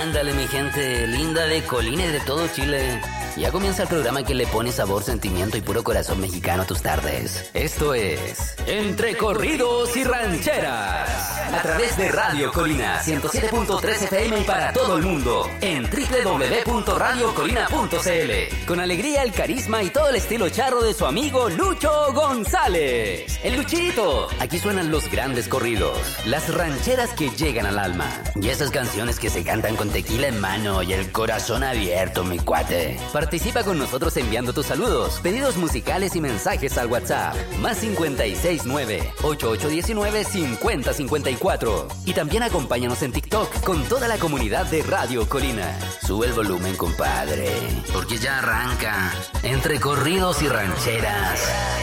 Ándale, mi gente linda de Colina y de todo Chile. Ya comienza el programa que le pone sabor, sentimiento y puro corazón mexicano a tus tardes. Esto es Entre Corridos y Rancheras. A través de Radio Colina 107.3 FM y para todo el mundo. En www.radiocolina.cl. Con alegría, el carisma y todo el estilo charro de su amigo Lucho González. El Luchito. Aquí suenan los grandes corridos. Las rancheras que llegan al alma. Y esas canciones que se cantan con tequila en mano y el corazón abierto, mi cuate. Participa con nosotros enviando tus saludos, pedidos musicales y mensajes al WhatsApp. Más 569-8819-5054. Y también acompáñanos en TikTok con toda la comunidad de Radio Colina. Sube el volumen, compadre, porque ya arranca Entre Corridos y Rancheras.